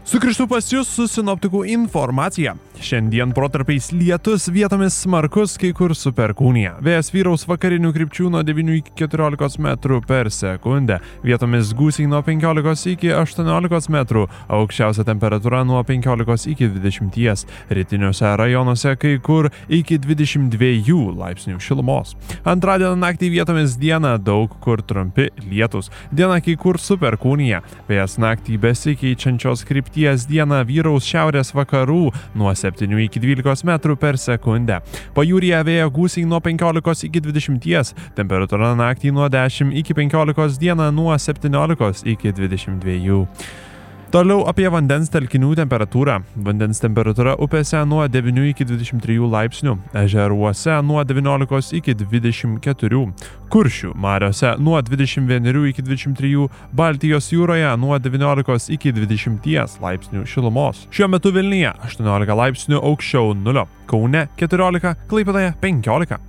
Sugrįžtu pas jūs su sinoptikų informacija. Šiandien protarpiais lietus, vietomis smarkus, kai kur su perkūnija. Vėjas vyraus vakarinių krypčių nuo 9 iki 14 metrų per sekundę. Vietomis gūsiai nuo 15 iki 18 metrų. Aukščiausia temperatūra nuo 15 iki 20. Rytiniuose rajonuose kai kur iki 22 laipsnių šilumos. Antradienio naktį vietomis dieną daug kur trumpi lietus. Diena kai kur su perkūnija. Vėjas naktį besikeičiančios krypties dieną vyraus šiaurės vakarų nuo 7 iki 12 metrų per sekundę. Pajūryje vėjo gūsiai nuo 15 iki 20, temperatūra naktį nuo 10 iki 15, dieną nuo 17 iki 22. Toliau apie vandens telkinių temperatūrą. Vandens temperatūra upėse nuo 9 iki 23 laipsnių, ežeruose nuo 19 iki 24, Kuršių mariose nuo 21 iki 23, Baltijos jūroje nuo 19 iki 20 laipsnių šilumos. Šiuo metu Vilniuje 18 laipsnių aukščiau nulio, Kaune 14, Klaipėdoje 15.